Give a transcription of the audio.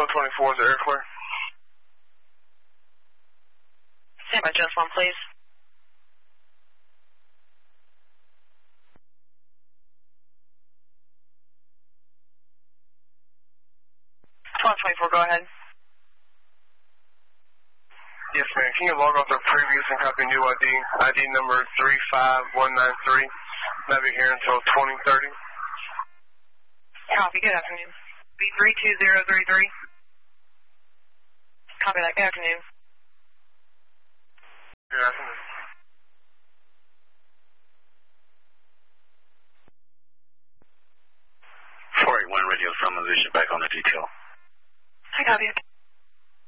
1224 is the air clear. Stand by, just one, please. Go ahead. Yes, ma'am. Can you log off the previous and copy new ID? ID number 35193. That'll be here until 2030. Copy. Good afternoon. B32033. Copy that. Good afternoon. Good afternoon. 481 radio from position back on the detail. I copy.